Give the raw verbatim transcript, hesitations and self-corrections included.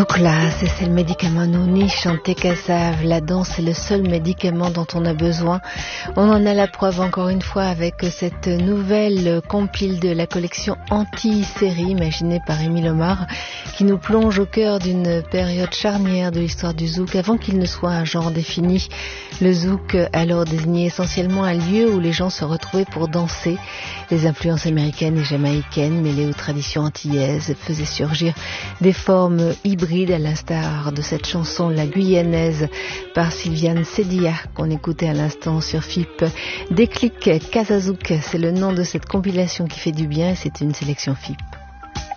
Donc là, c'est le médicament Nouni, chanté Kassav. La danse est le seul médicament dont on a besoin. On en a la preuve encore une fois avec cette nouvelle compile de la collection Anti-série imaginée par Émile Omar, qui nous plonge au cœur d'une période charnière de l'histoire du zouk avant qu'il ne soit un genre défini. Le zouk alors désignait essentiellement un lieu où les gens se retrouvaient pour danser. Les influences américaines et jamaïcaines mêlées aux traditions antillaises faisaient surgir des formes hybride à l'instar de cette chanson La Guyanaise par Sylviane Sedia qu'on écoutait à l'instant sur F I P. Déclic Kasazouk, c'est le nom de cette compilation qui fait du bien et c'est une sélection F I P.